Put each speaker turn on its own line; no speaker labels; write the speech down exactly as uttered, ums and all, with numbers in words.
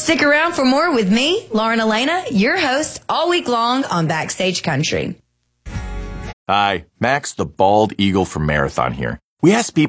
Stick around for more with me, Lauren Elena, your host, all week long on Backstage Country.
Hi, Max the Bald Eagle from Marathon here. We asked people